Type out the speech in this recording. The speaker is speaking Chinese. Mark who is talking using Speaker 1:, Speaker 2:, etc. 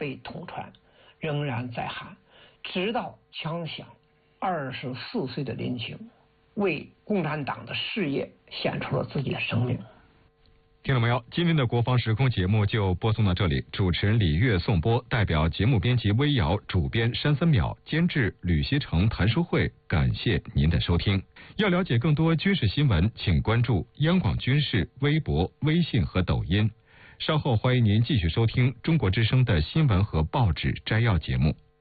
Speaker 1: 被统传，仍然在喊，直到枪响。24岁的林清为共产党的事业献出了自己的生命。
Speaker 2: 听到没有？今天的国防时空节目就播送到这里，主持人李月颂播，代表节目编辑微瑶，主编山森淼，监制吕锡成、谭书慧，感谢您的收听。要了解更多军事新闻，请关注央广军事微博、微信和抖音。稍后欢迎您继续收听中国之声的新闻和报纸摘要节目。